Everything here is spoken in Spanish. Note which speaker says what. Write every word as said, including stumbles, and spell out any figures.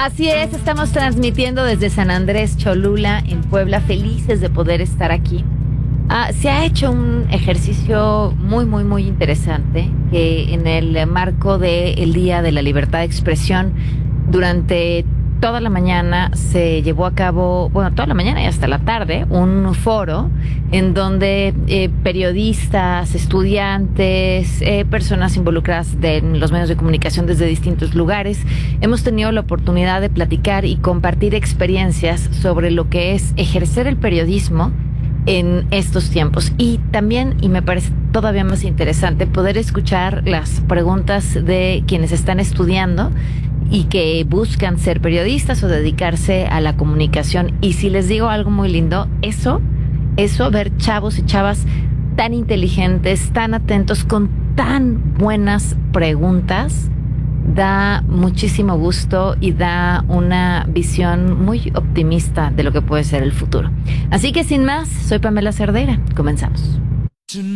Speaker 1: Así es, estamos transmitiendo desde San Andrés Cholula, en Puebla, felices de poder estar aquí. Ah, se ha hecho un ejercicio muy, muy, muy interesante que en el marco del Día de la Libertad de Expresión, durante toda la mañana se llevó a cabo, bueno, toda la mañana y hasta la tarde, un foro en donde eh, periodistas, estudiantes, eh, personas involucradas de, en los medios de comunicación desde distintos lugares, hemos tenido la oportunidad de platicar y compartir experiencias sobre lo que es ejercer el periodismo en estos tiempos. Y también, y me parece todavía más interesante, poder escuchar las preguntas de quienes están estudiando y que buscan ser periodistas o dedicarse a la comunicación. Y si les digo algo muy lindo, eso, eso, ver chavos y chavas tan inteligentes, tan atentos, con tan buenas preguntas, da muchísimo gusto y da una visión muy optimista de lo que puede ser el futuro. Así que sin más, soy Pamela Cerdeira. Comenzamos.